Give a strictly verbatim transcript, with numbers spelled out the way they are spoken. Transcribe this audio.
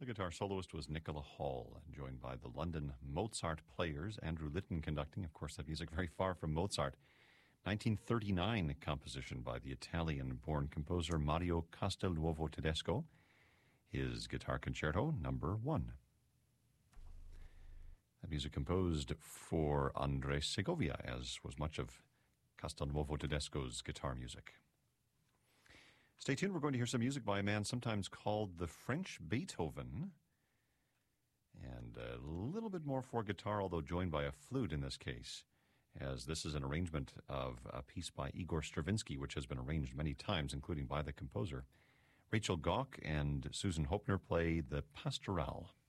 The guitar soloist was Nicola Hall, joined by the London Mozart Players, Andrew Litton conducting. Of course, that music very far from Mozart. nineteen thirty-nine composition by the Italian-born composer Mario Castelnuovo Tedesco. His Guitar Concerto number one. That music composed for Andres Segovia, as was much of Castelnuovo Tedesco's guitar music. Stay tuned. We're going to hear some music by a man sometimes called the French Beethoven, and a little bit more for guitar, although joined by a flute in this case, as this is an arrangement of a piece by Igor Stravinsky, which has been arranged many times, including by the composer. Rachel Gauck and Susan Hopner play the Pastorale.